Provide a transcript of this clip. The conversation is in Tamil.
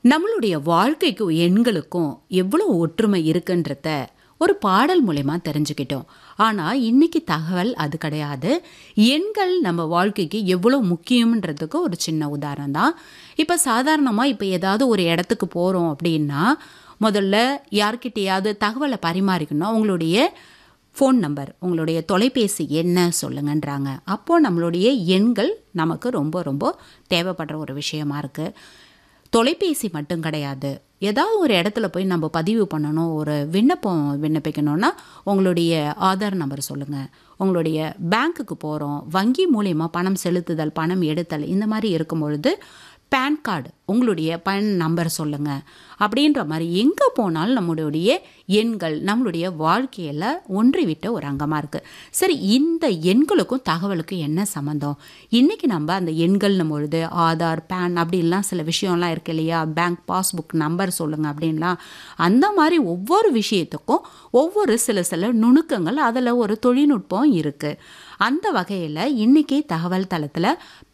நம்மளுடைய வாழ்க்கைக்கும் எண்களுக்கும் எவ்வளோ ஒற்றுமை இருக்குன்றத ஒரு பாடல் மூலயமா தெரிஞ்சுக்கிட்டோம். ஆனால் இன்னைக்கு தகவல் அது கிடையாது. எண்கள் நம்ம வாழ்க்கைக்கு எவ்வளோ முக்கியம்ன்றதுக்கு ஒரு சின்ன உதாரணம் தான். இப்போ சாதாரணமாக இப்போ ஏதாவது ஒரு இடத்துக்கு போகிறோம் அப்படின்னா முதல்ல யார்கிட்டயாவது தகவலை பரிமாறிக்கணும். உங்களுடைய ஃபோன் நம்பர், உங்களுடைய தொலைபேசி என்ன சொல்லுங்கன்றாங்க. அப்போது நம்மளுடைய எண்கள் நமக்கு ரொம்ப ரொம்ப தேவைப்படுற ஒரு விஷயமா இருக்குது. தொலைபேசி மட்டும் கிடையாது. ஏதாவது ஒரு இடத்துல போய் நம்ம பதிவு பண்ணணும், ஒரு விண்ணப்பம் விண்ணப்பிக்கணும்னா உங்களுடைய ஆதார் நம்பர் சொல்லுங்கள். உங்களுடைய பேங்க்குக்கு போகிறோம், வங்கி மூலயமா பணம் செலுத்துதல், பணம் எடுத்தல், இந்த மாதிரி இருக்கும் பொழுது பேன் கார்டு, உங்களுடைய பேன் நம்பர் சொல்லுங்கள். அப்படின்ற மாதிரி எங்கே போனாலும் நம்மளுடைய எண்கள் நம்மளுடைய வாழ்க்கையில் ஒன்றிவிட்ட ஒரு அங்கமாக இருக்குது. சரி, இந்த எண்களுக்கும் தகவலுக்கும் என்ன சம்மந்தம்? இன்றைக்கி நம்ம அந்த எண்கள்னும் பொழுது ஆதார், பேன் அப்படின்லாம் சில விஷயம்லாம் இருக்குது இல்லையா? பேங்க் பாஸ்புக் நம்பர் சொல்லுங்கள் அப்படின்லாம். அந்த மாதிரி ஒவ்வொரு விஷயத்துக்கும் ஒவ்வொரு சில நுணுக்கங்கள், அதில் ஒரு தொழில்நுட்பம் இருக்குது. அந்த வகையில் இன்றைக்கி தகவல் தளத்தில்